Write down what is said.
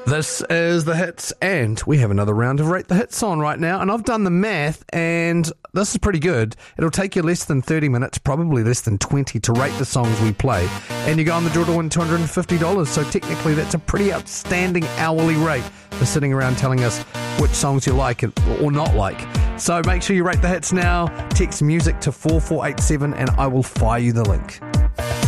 This is The Hits, and we have another round of Rate the Hits on right now, and I've done the math, and this is pretty good. It'll take you less than 30 minutes, probably less than 20, to rate the songs we play, and you go on the draw to win $250, so technically that's a pretty outstanding hourly rate for sitting around telling us which songs you like or not like. So make sure you rate the hits now, text music to 4487, and I will fire you the link.